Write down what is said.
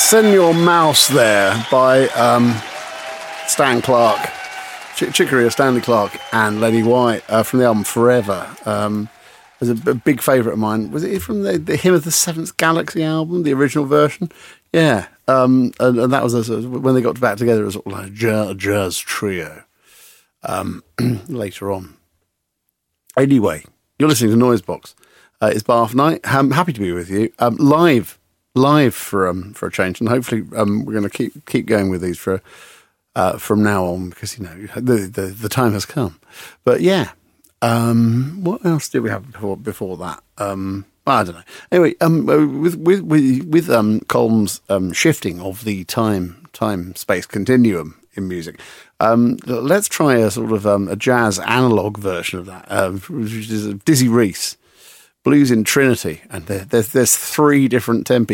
Senor Mouse there by Stan Clark, Chick Corea, Stanley Clarke and Lenny White from the album Forever. Was a big favourite of mine. Was it from the Hymn of the Seventh Galaxy album, the original version? Yeah, and that was when they got back together, it was sort of like a jazz trio later on. Anyway, you're listening to Noisebox. It's Bath Night. I'm happy to be with you. Live for a change, and hopefully we're going to keep going with these for from now on, because the time has come. But yeah, what else did we have before that? I don't know. Anyway, with Colm's shifting of the time space continuum in music, let's try a sort of a jazz analog version of that, which is Dizzy Reese, Blues in Trinity, and there's three different tempi